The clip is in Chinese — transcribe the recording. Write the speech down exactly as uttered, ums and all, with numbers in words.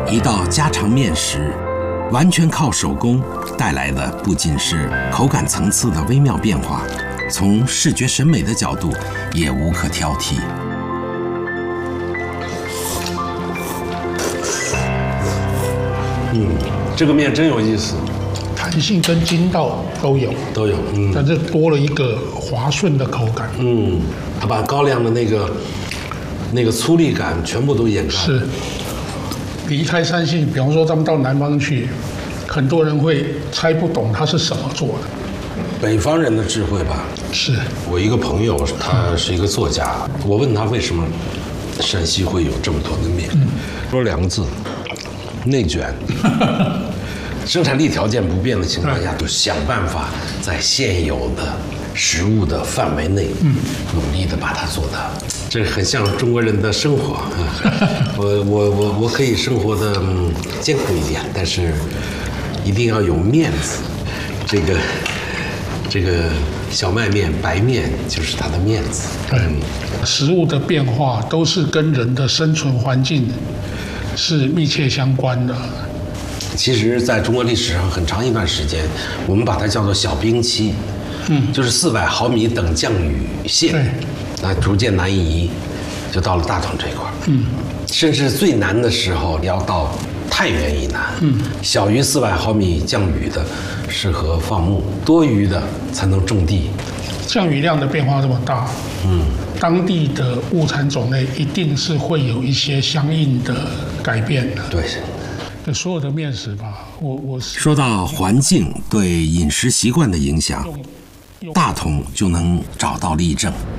一道家常面食，完全靠手工带来的不仅是口感层次的微妙变化，从视觉审美的角度也无可挑剔。 嗯，这个面真有意思， 弹性跟筋道都有， 都有，嗯， 但是多了一个滑顺的口感。 嗯，它把高粱的那个那个粗粝感全部都掩盖。 是，离开山西，比方说咱们到南方去，很多人会猜不懂它是什么做的。 北方人的智慧吧。 是我一个朋友，他是一个作家，我问他为什么山西会有这么多的面，嗯、说两个字。内卷，生产力条件不变的情况下，就想办法在现有的食物的范围内，嗯，努力的把它做大。这很像中国人的生活啊。我我我我可以生活的、嗯、艰苦一点，但是一定要有面子。这个这个小麦面、白面就是它的面子。 嗯，食物的变化都是跟人的生存环境是密切相关的。 其实，在中国历史上很长一段时间，我们把它叫做小冰期，嗯，就是四百毫米等降雨线，那逐渐南移，就到了大同这一块，嗯，甚至最南的时候要到太原以南，嗯，小于四百毫米降雨的适合放牧，多余的才能种地。 降雨量的变化这么大，嗯，当地的物产种类一定是会有一些相应的改变的。 对， 对所有的面食吧，我我说到环境对饮食习惯的影响，大同就能找到例证。